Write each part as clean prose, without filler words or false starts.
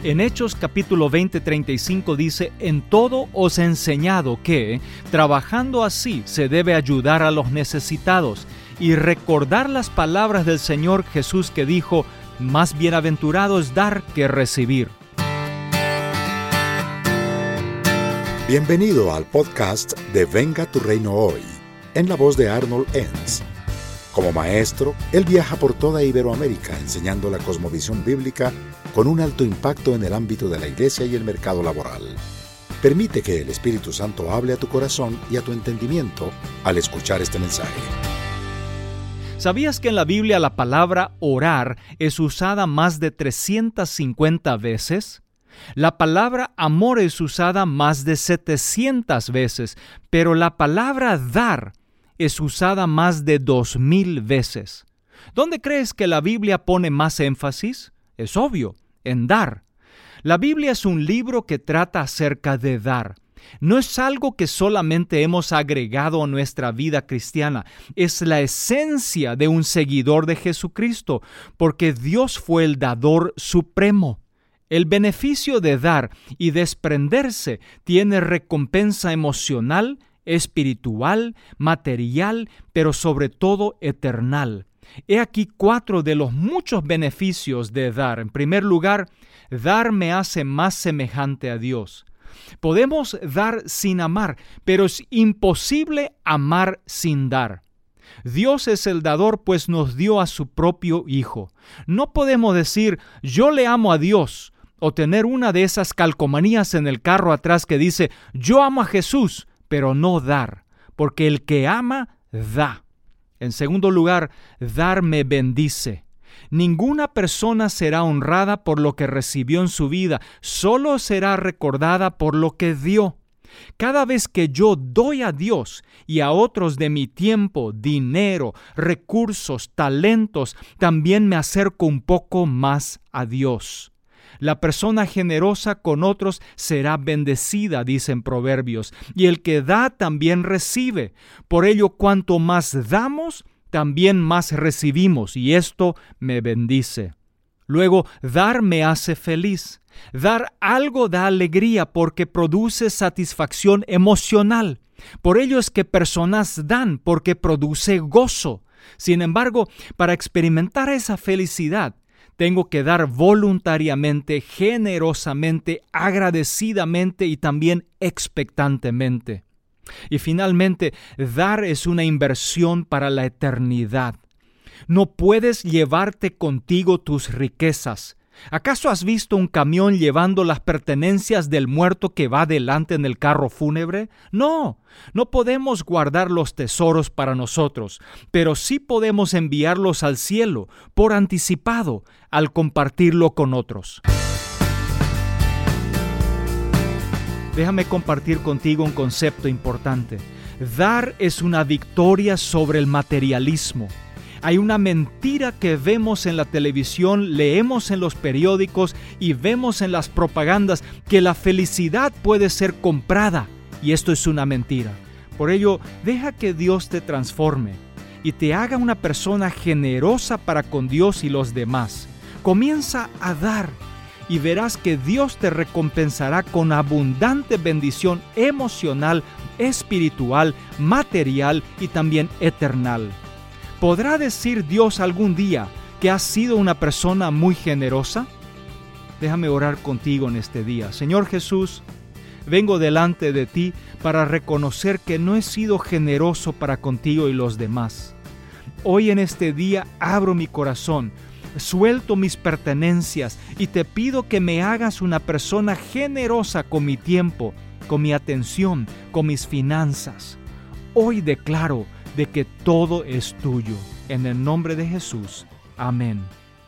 En Hechos capítulo 20:35 dice: en todo os he enseñado que, trabajando así, se debe ayudar a los necesitados y recordar las palabras del Señor Jesús que dijo: más bienaventurado es dar que recibir. Bienvenido al podcast de Venga tu Reino Hoy, en la voz de Arnold Enns. Como maestro, él viaja por toda Iberoamérica enseñando la cosmovisión bíblica con un alto impacto en el ámbito de la iglesia y el mercado laboral. Permite que el Espíritu Santo hable a tu corazón y a tu entendimiento al escuchar este mensaje. ¿Sabías que en la Biblia la palabra orar es usada más de 350 veces? La palabra amor es usada más de 700 veces, pero la palabra dar es usada más de 2000 veces. ¿Dónde crees que la Biblia pone más énfasis? Es obvio, en dar. La Biblia es un libro que trata acerca de dar. No es algo que solamente hemos agregado a nuestra vida cristiana. Es la esencia de un seguidor de Jesucristo, porque Dios fue el dador supremo. El beneficio de dar y desprenderse tiene recompensa emocional, espiritual, material, pero sobre todo eternal. He aquí 4 de los muchos beneficios de dar. En primer lugar, dar me hace más semejante a Dios. Podemos dar sin amar, pero es imposible amar sin dar. Dios es el dador, pues nos dio a su propio Hijo. No podemos decir, yo le amo a Dios, o tener una de esas calcomanías en el carro atrás que dice, yo amo a Jesús, pero no dar, porque el que ama, da. En segundo lugar, dar me bendice. Ninguna persona será honrada por lo que recibió en su vida, solo será recordada por lo que dio. Cada vez que yo doy a Dios y a otros de mi tiempo, dinero, recursos, talentos, también me acerco un poco más a Dios. La persona generosa con otros será bendecida, dicen Proverbios, y el que da también recibe. Por ello, cuanto más damos, también más recibimos, y esto me bendice. Luego, dar me hace feliz. Dar algo da alegría porque produce satisfacción emocional. Por ello es que personas dan porque produce gozo. Sin embargo, para experimentar esa felicidad, tengo que dar voluntariamente, generosamente, agradecidamente y también expectantemente. Y finalmente, dar es una inversión para la eternidad. No puedes llevarte contigo tus riquezas. ¿Acaso has visto un camión llevando las pertenencias del muerto que va delante en el carro fúnebre? No podemos guardar los tesoros para nosotros, pero sí podemos enviarlos al cielo por anticipado al compartirlo con otros. Déjame compartir contigo un concepto importante. Dar es una victoria sobre el materialismo. Hay una mentira que vemos en la televisión, leemos en los periódicos y vemos en las propagandas que la felicidad puede ser comprada, y esto es una mentira. Por ello, deja que Dios te transforme y te haga una persona generosa para con Dios y los demás. Comienza a dar y verás que Dios te recompensará con abundante bendición emocional, espiritual, material y también eternal. ¿Podrá decir Dios algún día que has sido una persona muy generosa? Déjame orar contigo en este día. Señor Jesús, vengo delante de ti para reconocer que no he sido generoso para contigo y los demás. Hoy en este día abro mi corazón, suelto mis pertenencias y te pido que me hagas una persona generosa con mi tiempo, con mi atención, con mis finanzas. Hoy declaro de que todo es tuyo. En el nombre de Jesús. Amén.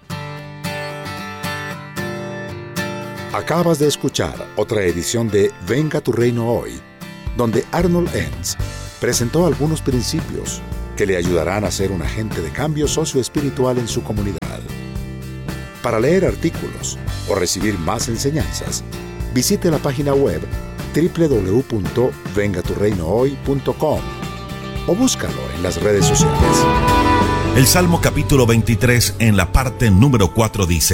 Acabas de escuchar otra edición de Venga tu Reino Hoy, donde Arnold Enns presentó algunos principios que le ayudarán a ser un agente de cambio socioespiritual en su comunidad. Para leer artículos o recibir más enseñanzas, visite la página web www.vengaturreinohoy.com o búscalo en las redes sociales. El Salmo capítulo 23 en la parte número 4 dice: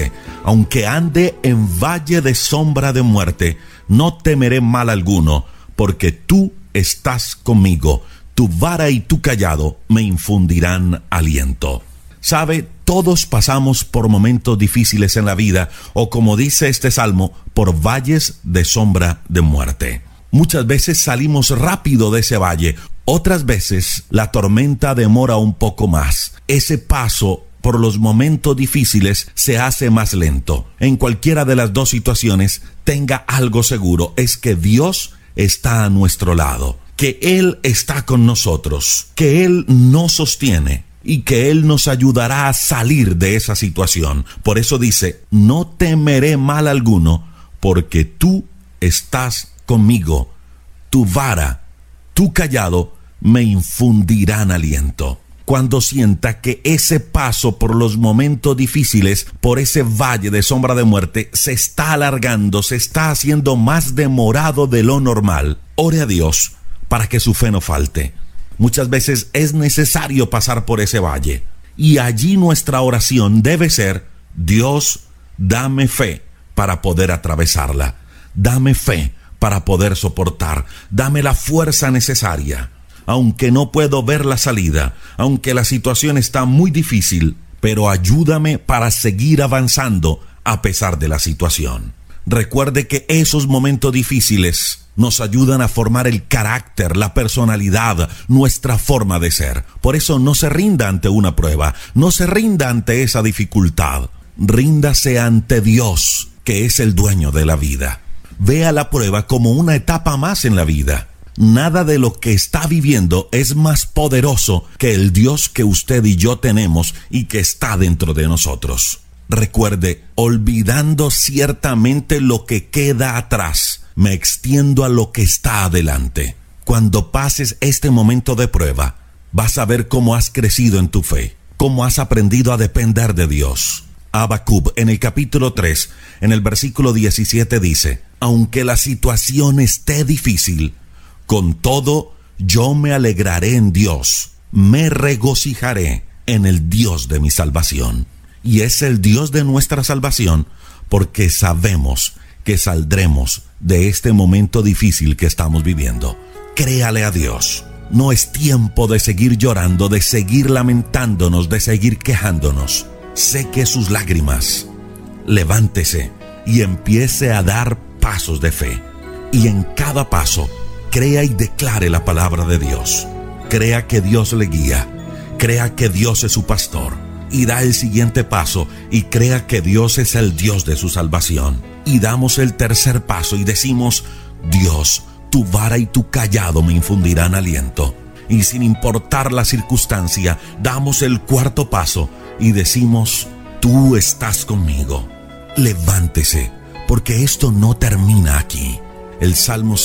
Aunque ande en valle de sombra de muerte, no temeré mal alguno, porque tú estás conmigo. Tu vara y tu cayado me infundirán aliento. Sabe, todos pasamos por momentos difíciles en la vida, o como dice este salmo, por valles de sombra de muerte. Muchas veces salimos rápido de ese valle, otras veces la tormenta demora un poco más. Ese paso por los momentos difíciles se hace más lento. En cualquiera de las dos situaciones, tenga algo seguro, es que Dios está a nuestro lado, que Él está con nosotros, que Él nos sostiene y que Él nos ayudará a salir de esa situación. Por eso dice, no temeré mal alguno, porque tú estás conmigo. Tu vara, tu cayado me infundirán aliento. Cuando sienta que ese paso por los momentos difíciles, por ese valle de sombra de muerte, se está alargando, se está haciendo más demorado de lo normal, ore a Dios para que su fe no falte. Muchas veces es necesario pasar por ese valle, y allí nuestra oración debe ser: Dios, dame fe para poder atravesarla, dame fe para poder soportar, dame la fuerza necesaria. Aunque no puedo ver la salida, aunque la situación está muy difícil, pero ayúdame para seguir avanzando a pesar de la situación. Recuerde que esos momentos difíciles nos ayudan a formar el carácter, la personalidad, nuestra forma de ser. Por eso no se rinda ante una prueba, no se rinda ante esa dificultad. Ríndase ante Dios, que es el dueño de la vida. Vea la prueba como una etapa más en la vida. Nada de lo que está viviendo es más poderoso que el Dios que usted y yo tenemos y que está dentro de nosotros. Recuerde, olvidando ciertamente lo que queda atrás, me extiendo a lo que está adelante. Cuando pases este momento de prueba, vas a ver cómo has crecido en tu fe, cómo has aprendido a depender de Dios. Habacuc, en el capítulo 3, en el versículo 17 dice: aunque la situación esté difícil, con todo yo me alegraré en Dios, me regocijaré en el Dios de mi salvación. Y es el Dios de nuestra salvación porque sabemos que saldremos de este momento difícil que estamos viviendo. Créale a Dios. No es tiempo de seguir llorando, de seguir lamentándonos, de seguir quejándonos. Seque sus lágrimas. Levántese y empiece a dar pasos de fe. Y en cada paso, crea y declare la palabra de Dios. Crea que Dios le guía. Crea que Dios es su pastor. Y da el siguiente paso y crea que Dios es el Dios de su salvación. Y damos el tercer paso y decimos: Dios, tu vara y tu cayado me infundirán aliento. Y sin importar la circunstancia, damos el cuarto paso y decimos: tú estás conmigo. Levántese, porque esto no termina aquí. El Salmo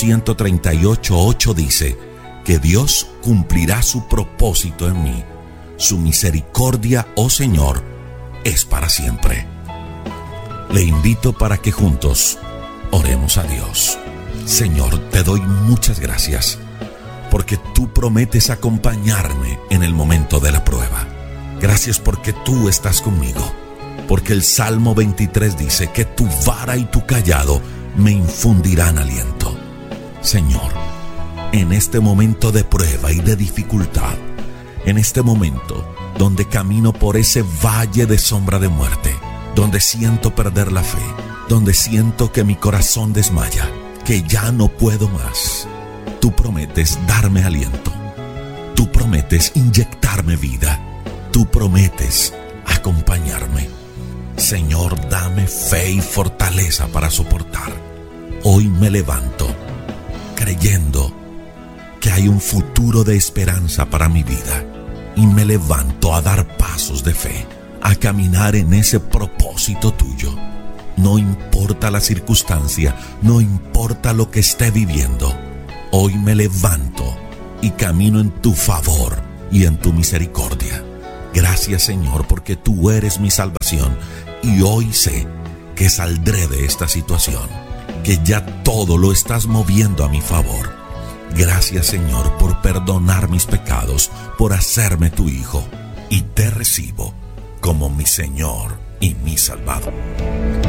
138:8 dice que Dios cumplirá su propósito en mí. Su misericordia, oh Señor, es para siempre. Le invito para que juntos oremos a Dios. Señor, te doy muchas gracias, porque tú prometes acompañarme en el momento de la prueba. Gracias porque tú estás conmigo, porque el Salmo 23 dice que tu vara y tu cayado me infundirán aliento. Señor, en este momento de prueba y de dificultad, en este momento donde camino por ese valle de sombra de muerte, donde siento perder la fe, donde siento que mi corazón desmaya, que ya no puedo más, tú prometes darme aliento, tú prometes inyectarme vida, tú prometes acompañarme. Señor, dame fe y fortaleza para soportar. Hoy me levanto creyendo que hay un futuro de esperanza para mi vida, y me levanto a dar pasos de fe, a caminar en ese propósito tuyo. No importa la circunstancia, no importa lo que esté viviendo, hoy me levanto y camino en tu favor y en tu misericordia. Gracias, Señor, porque tú eres mi salvación, y hoy sé que saldré de esta situación, que ya todo lo estás moviendo a mi favor. Gracias, Señor, por perdonar mis pecados, por hacerme tu hijo, y te recibo como mi Señor y mi Salvador.